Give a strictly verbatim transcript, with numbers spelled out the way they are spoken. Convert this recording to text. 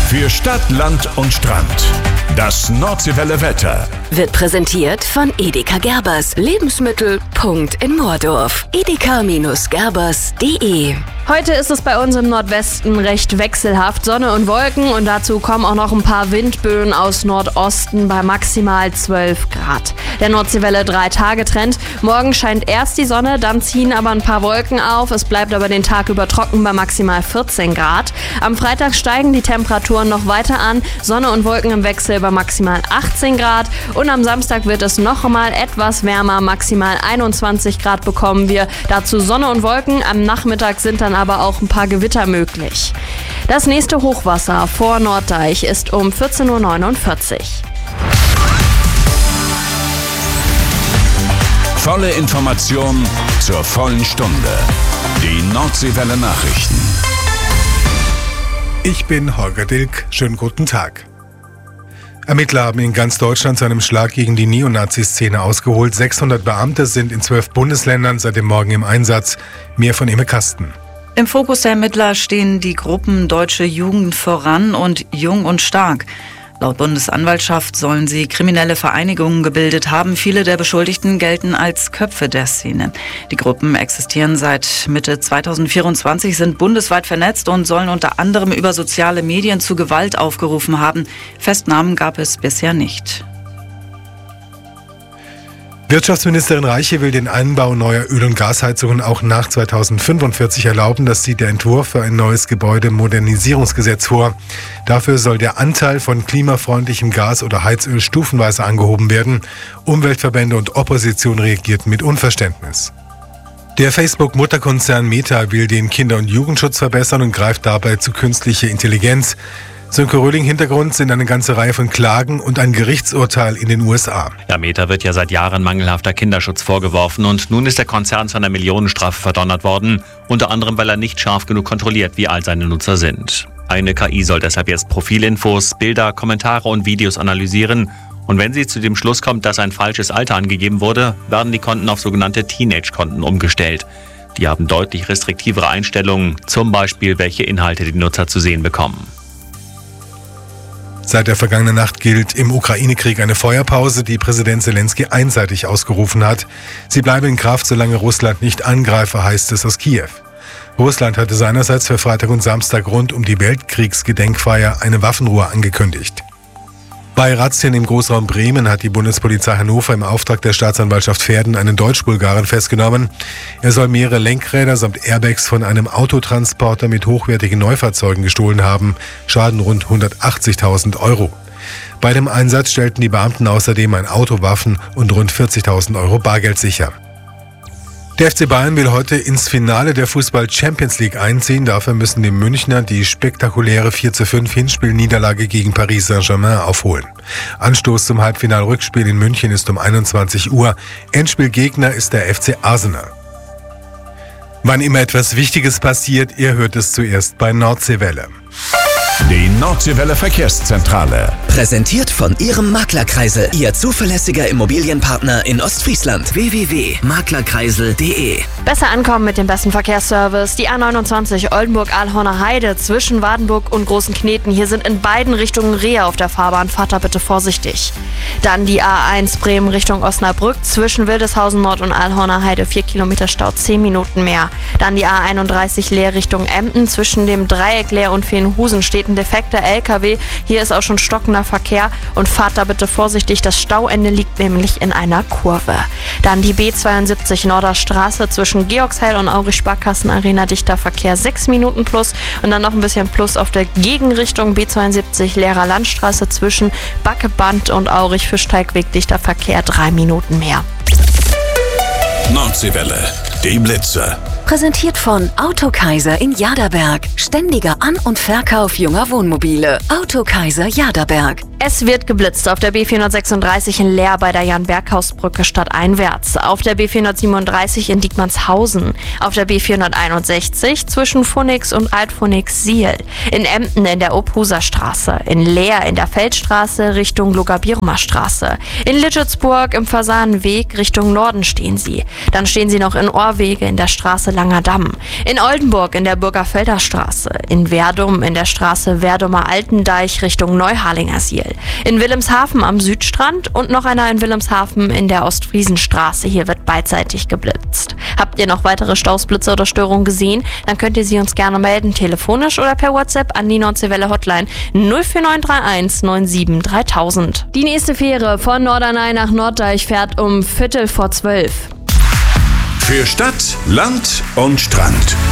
Für Stadt, Land und Strand. Das Nordseewelle Wetter wird präsentiert von Edeka Gerbers. Lebensmittel. Punkt in Moordorf. edeka Gerbers punkt de. Heute ist es bei uns im Nordwesten recht wechselhaft. Sonne und Wolken und dazu kommen auch noch ein paar Windböen aus Nordosten bei maximal zwölf Grad. Der Nordseewelle drei Tage Trend. Morgen scheint erst die Sonne, dann ziehen aber ein paar Wolken auf. Es bleibt aber den Tag über trocken bei maximal vierzehn Grad. Am Freitag steigen die Temperaturen noch weiter an. Sonne und Wolken im Wechsel bei maximal achtzehn Grad. Und am Samstag wird es noch einmal etwas wärmer. Maximal einundzwanzig Grad bekommen wir. Dazu Sonne und Wolken. Am Nachmittag sind dann aber auch ein paar Gewitter möglich. Das nächste Hochwasser vor Norddeich ist um vierzehn Uhr neunundvierzig. Volle Information zur vollen Stunde. Die Nordseewelle Nachrichten. Ich bin Holger Dilk. Schönen guten Tag. Ermittler haben in ganz Deutschland zu einem Schlag gegen die Neonazi-Szene ausgeholt. sechshundert Beamte sind in zwölf Bundesländern seit dem Morgen im Einsatz. Mehr von Imme Kasten. Im Fokus der Ermittler stehen die Gruppen Deutsche Jugend voran und Jung und Stark. Laut Bundesanwaltschaft sollen sie kriminelle Vereinigungen gebildet haben. Viele der Beschuldigten gelten als Köpfe der Szene. Die Gruppen existieren seit Mitte zweitausendvierundzwanzig, sind bundesweit vernetzt und sollen unter anderem über soziale Medien zu Gewalt aufgerufen haben. Festnahmen gab es bisher nicht. Wirtschaftsministerin Reiche will den Einbau neuer Öl- und Gasheizungen auch nach zweitausendfünfundvierzig erlauben. Das sieht der Entwurf für ein neues Gebäudemodernisierungsgesetz vor. Dafür soll der Anteil von klimafreundlichem Gas oder Heizöl stufenweise angehoben werden. Umweltverbände und Opposition reagierten mit Unverständnis. Der Facebook-Mutterkonzern Meta will den Kinder- und Jugendschutz verbessern und greift dabei zu künstlicher Intelligenz. Sönke Röhling Hintergrund sind eine ganze Reihe von Klagen und ein Gerichtsurteil in den U S A. Ja, Meta wird ja seit Jahren mangelhafter Kinderschutz vorgeworfen und nun ist der Konzern zu einer Millionenstrafe verdonnert worden, unter anderem weil er nicht scharf genug kontrolliert, wie alt seine Nutzer sind. Eine K I soll deshalb jetzt Profilinfos, Bilder, Kommentare und Videos analysieren und wenn sie zu dem Schluss kommt, dass ein falsches Alter angegeben wurde, werden die Konten auf sogenannte Teenage-Konten umgestellt. Die haben deutlich restriktivere Einstellungen, zum Beispiel welche Inhalte die Nutzer zu sehen bekommen. Seit der vergangenen Nacht gilt im Ukraine-Krieg eine Feuerpause, die Präsident Zelensky einseitig ausgerufen hat. Sie bleibe in Kraft, solange Russland nicht angreife, heißt es aus Kiew. Russland hatte seinerseits für Freitag und Samstag rund um die Weltkriegsgedenkfeier eine Waffenruhe angekündigt. Bei Razzien im Großraum Bremen hat die Bundespolizei Hannover im Auftrag der Staatsanwaltschaft Verden einen Deutsch-Bulgaren festgenommen. Er soll mehrere Lenkräder samt Airbags von einem Autotransporter mit hochwertigen Neufahrzeugen gestohlen haben. Schaden rund hundertachtzigtausend Euro. Bei dem Einsatz stellten die Beamten außerdem ein Auto, Waffen und rund vierzigtausend Euro Bargeld sicher. Der F C Bayern will heute ins Finale der Fußball-Champions League einziehen. Dafür müssen die Münchner die spektakuläre vier zu fünf Hinspielniederlage gegen Paris Saint-Germain aufholen. Anstoß zum Halbfinal-Rückspiel in München ist um einundzwanzig Uhr. Endspielgegner ist der F C Arsenal. Wann immer etwas Wichtiges passiert, ihr hört es zuerst bei Nordseewelle. Die Nordseewelle Verkehrszentrale. Präsentiert von Ihrem Maklerkreisel, Ihr zuverlässiger Immobilienpartner in Ostfriesland. w w w punkt maklerkreisel punkt de. Besser ankommen mit dem besten Verkehrsservice. Die A neunundzwanzig Oldenburg-Alhorner Heide zwischen Wadenburg und Großen Kneten. Hier sind in beiden Richtungen Rehe auf der Fahrbahn. Fahrt da bitte vorsichtig. Dann die A eins Bremen Richtung Osnabrück zwischen Wildeshausen Nord und Alhorner Heide. vier Kilometer Stau, zehn Minuten mehr. Dann die A einunddreißig Leer Richtung Emden. Zwischen dem Dreieck Leer und Veenhusen steht ein defekter L K W. Hier ist auch schon stockender Verkehr und fahrt da bitte vorsichtig. Das Stauende liegt nämlich in einer Kurve. Dann die B zweiundsiebzig Norderstraße zwischen Georgshell und Aurich-Sparkassen-Arena. Dichter Verkehr sechs Minuten plus und dann noch ein bisschen plus auf der Gegenrichtung B zweiundsiebzig Lehrer Landstraße zwischen Backeband und Aurich-Fischteigweg. Dichter Verkehr drei Minuten mehr. Nordseewelle, die Blitze. Präsentiert von Autokaiser in Jaderberg. Ständiger An- und Verkauf junger Wohnmobile. Autokaiser Jaderberg. Es wird geblitzt auf der B vierhundertsechsunddreißig in Leer bei der Jan-Berghaus-Brücke stadteinwärts, auf der B vierhundertsiebenunddreißig in Diekmannshausen, auf der B vierhunderteinundsechzig zwischen Pfunix und Alt-Pfunix-Siel, in Emden in der Obhuser Straße, in Leer in der Feldstraße Richtung Loga-Bierumer Straße, in Lidschetsburg im Fasanenweg Richtung Norden stehen sie. Dann stehen sie noch in Orwege in der Straße Langer Damm. In Oldenburg in der Bürgerfelder Straße. In Werdum in der Straße Werdumer Altendeich Richtung Neuharlingersiel. In Wilhelmshaven am Südstrand und noch einer in Wilhelmshaven in der Ostfriesenstraße. Hier wird beidseitig geblitzt. Habt ihr noch weitere Staus, Blitze oder Störungen gesehen? Dann könnt ihr sie uns gerne melden, telefonisch oder per WhatsApp an die Nordseewelle Hotline null vier neun drei eins neun sieben dreitausend. Die nächste Fähre von Norderney nach Norddeich fährt um Viertel vor zwölf. Für Stadt, Land und Strand.